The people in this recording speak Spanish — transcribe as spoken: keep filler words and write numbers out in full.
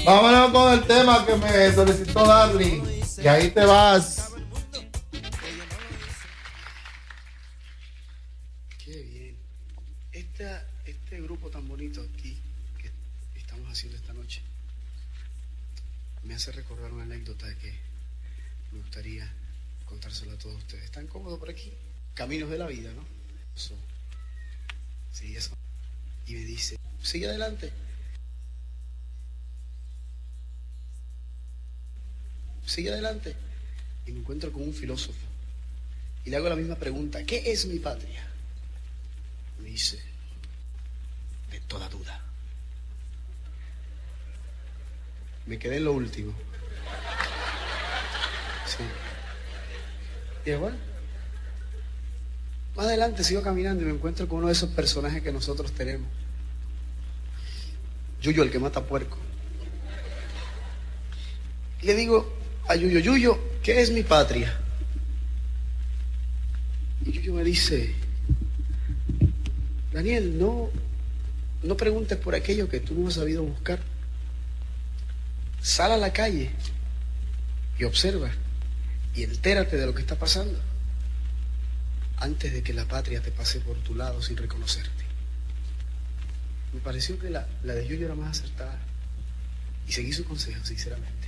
Vámonos con el tema que me solicitó Darling. Y ahí te vas. Qué bien. Esta, este grupo tan bonito aquí que estamos haciendo esta noche me hace recordar una anécdota que me gustaría contársela a todos ustedes. ¿Están cómodos por aquí? Caminos de la vida, ¿no? Eso. Sí, eso. Y me dice, sigue adelante. Sigue adelante. Y me encuentro con un filósofo. Y le hago la misma pregunta. ¿Qué es mi patria? Me dice, de toda duda. Me quedé en lo último. Sí. Y bueno, más adelante sigo caminando y me encuentro con uno de esos personajes que nosotros tenemos. Yuyo, el que mata puerco. Y le digo a Yuyo, Yuyo, ¿qué es mi patria? Y Yuyo me dice, Daniel, no, no preguntes por aquello que tú no has sabido buscar. Sal a la calle y observa y entérate de lo que está pasando antes de que la patria te pase por tu lado sin reconocerte. Me pareció que la, la de Yuyo era más acertada y seguí su consejo, sinceramente.